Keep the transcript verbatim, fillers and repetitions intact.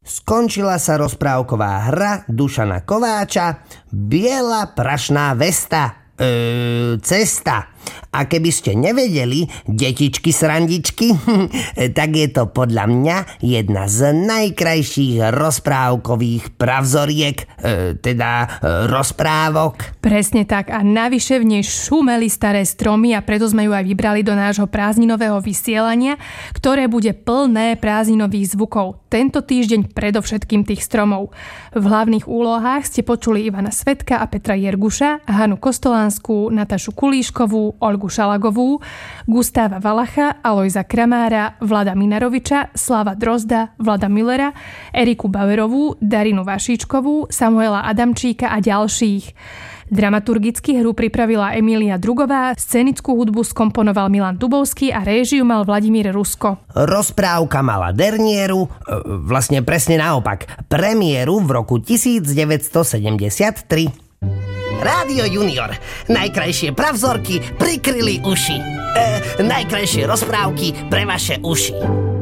Skončila sa rozprávková hra Dušana Kováča Biela prašná vesta, e, cesta. A keby ste nevedeli, detičky srandičky, tak je to podľa mňa jedna z najkrajších rozprávkových pravzoriek, e, teda e, rozprávok. Presne tak, a navyše v nej šumeli staré stromy a preto sme ju aj vybrali do nášho prázdninového vysielania, ktoré bude plné prázdninových zvukov. Tento týždeň predovšetkým tých stromov. V hlavných úlohách ste počuli Ivana Svetka a Petra Jerguša, Hanu Kostolánskú, Natašu Kulíškovú, Olgu Šalagovú, Gustáva Valacha, Alojza Kramára, Vlada Minaroviča, Slava Drozda, Vlada Millera, Eriku Bauerovú, Darinu Vašíčkovú, Samuela Adamčíka a ďalších. Dramaturgicky hru pripravila Emília Drugová, scenickú hudbu skomponoval Milan Dubovský a réžiu mal Vladimír Rusko. Rozprávka mala derniéru, vlastne presne naopak, premiéru v roku devätnásťsedemdesiattri. Rádio Junior. Najkrajšie pravzorky prikryli uši. E, najkrajšie rozprávky pre vaše uši.